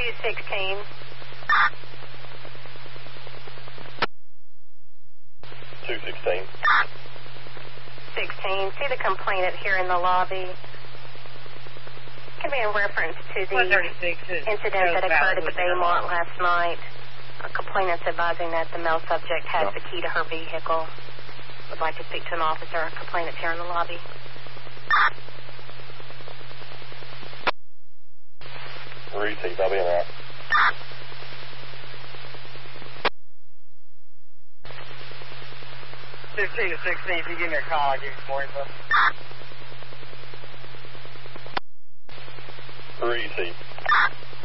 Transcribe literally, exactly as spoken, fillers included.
two sixteen. two sixteen. sixteen. See the complainant here in the lobby. Can be in reference to the incident that occurred at the Baymont last night. A complainant's advising that the male subject has No. the key to her vehicle. Would like to speak to an officer. A complainant's here in the lobby. Received. I'll be in there. fifteen to sixteen, if you give me a call, I'll give you more info. Received.